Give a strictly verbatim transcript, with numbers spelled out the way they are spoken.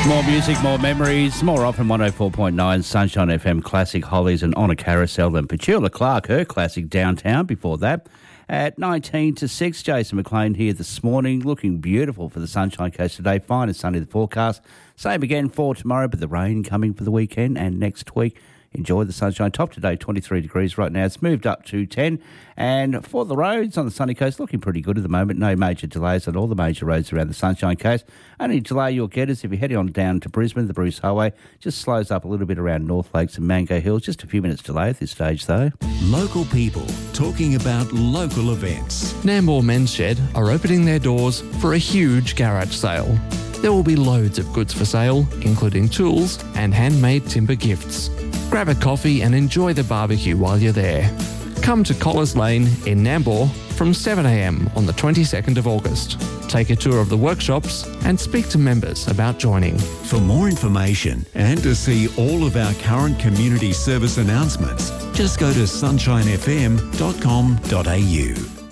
More music, more memories, more often one oh four point nine Sunshine F M classic Hollies and On a Carousel and Petula Clark, her classic Downtown before that. At nineteen to six, Jason McLean here this morning, looking beautiful for the Sunshine Coast today. Fine and sunny the forecast. Same again for tomorrow, but the rain coming for the weekend and next week. Enjoy the sunshine. Top today, twenty-three degrees right now. It's moved up to ten. And for the roads on the sunny coast, looking pretty good at the moment. No major delays on all the major roads around the Sunshine Coast. Only delay you'll get is if you're heading on down to Brisbane, the Bruce Highway. Just slows up a little bit around North Lakes and Mango Hills. Just a few minutes delay at this stage, though. Local people talking about local events. Nambour Men's Shed are opening their doors for a huge garage sale. There will be loads of goods for sale, including tools and handmade timber gifts. Grab a coffee and enjoy the barbecue while you're there. Come to Collars Lane in Nambour from seven a m on the twenty-second of August. Take a tour of the workshops and speak to members about joining. For more information and to see all of our current community service announcements, just go to sunshine f m dot com dot a u.